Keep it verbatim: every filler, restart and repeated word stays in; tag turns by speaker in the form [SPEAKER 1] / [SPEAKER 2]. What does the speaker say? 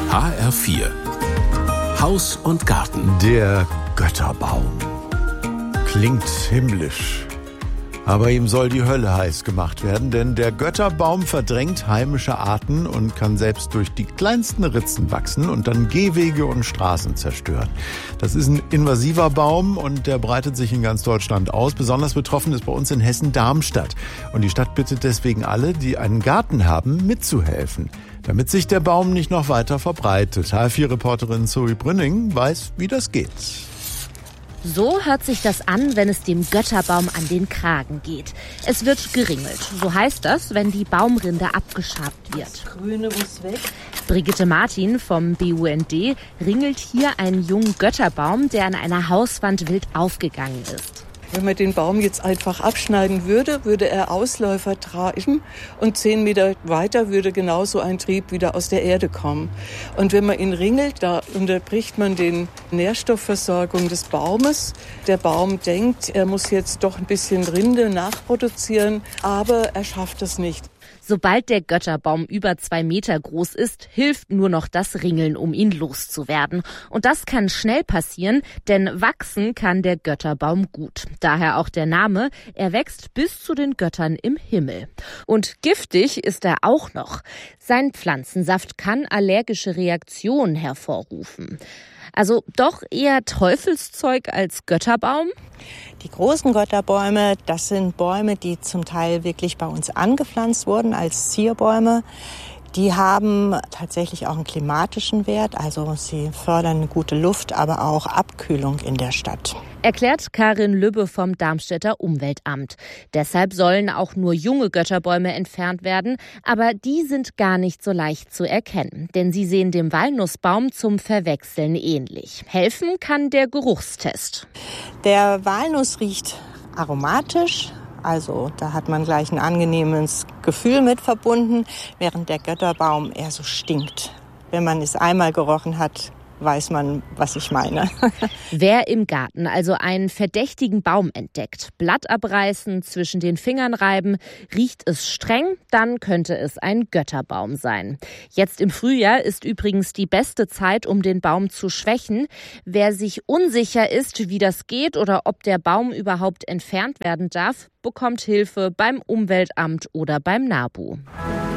[SPEAKER 1] H R vier Haus und Garten.
[SPEAKER 2] Der Götterbaum. Klingt himmlisch. Aber ihm soll die Hölle heiß gemacht werden, denn der Götterbaum verdrängt heimische Arten und kann selbst durch die kleinsten Ritzen wachsen und dann Gehwege und Straßen zerstören. Das ist ein invasiver Baum und der breitet sich in ganz Deutschland aus. Besonders betroffen ist bei uns in Hessen Darmstadt. Und die Stadt bittet deswegen alle, die einen Garten haben, mitzuhelfen, damit sich der Baum nicht noch weiter verbreitet. H R vier Reporterin Zoe Brünning weiß, wie das geht.
[SPEAKER 3] So hört sich das an, wenn es dem Götterbaum an den Kragen geht. Es wird geringelt. So heißt das, wenn die Baumrinde abgeschabt wird.
[SPEAKER 4] Das Grüne muss weg.
[SPEAKER 3] Brigitte Martin vom B U N D ringelt hier einen jungen Götterbaum, der an einer Hauswand wild aufgegangen ist.
[SPEAKER 4] Wenn man den Baum jetzt einfach abschneiden würde, würde er Ausläufer tragen und zehn Meter weiter würde genauso ein Trieb wieder aus der Erde kommen. Und wenn man ihn ringelt, da unterbricht man die Nährstoffversorgung des Baumes. Der Baum denkt, er muss jetzt doch ein bisschen Rinde nachproduzieren, aber er schafft es nicht.
[SPEAKER 3] Sobald der Götterbaum über zwei Meter groß ist, hilft nur noch das Ringeln, um ihn loszuwerden. Und das kann schnell passieren, denn wachsen kann der Götterbaum gut. Daher auch der Name, er wächst bis zu den Göttern im Himmel. Und giftig ist er auch noch. Sein Pflanzensaft kann allergische Reaktionen hervorrufen. Also doch eher Teufelszeug als Götterbaum?
[SPEAKER 5] Die großen Götterbäume, das sind Bäume, die zum Teil wirklich bei uns angepflanzt wurden als Zierbäume. Die haben tatsächlich auch einen klimatischen Wert, also sie fördern eine gute Luft, aber auch Abkühlung in der Stadt.
[SPEAKER 3] Erklärt Karin Lübbe vom Darmstädter Umweltamt. Deshalb sollen auch nur junge Götterbäume entfernt werden, aber die sind gar nicht so leicht zu erkennen, denn sie sehen dem Walnussbaum zum Verwechseln ähnlich. Helfen kann der Geruchstest.
[SPEAKER 5] Der Walnuss riecht aromatisch. Also da hat man gleich ein angenehmes Gefühl mit verbunden, während der Götterbaum eher so stinkt. Wenn man es einmal gerochen hat, weiß man, was ich meine.
[SPEAKER 3] Wer im Garten also einen verdächtigen Baum entdeckt, Blatt abreißen, zwischen den Fingern reiben, riecht es streng, dann könnte es ein Götterbaum sein. Jetzt im Frühjahr ist übrigens die beste Zeit, um den Baum zu schwächen. Wer sich unsicher ist, wie das geht oder ob der Baum überhaupt entfernt werden darf, bekommt Hilfe beim Umweltamt oder beim NABU.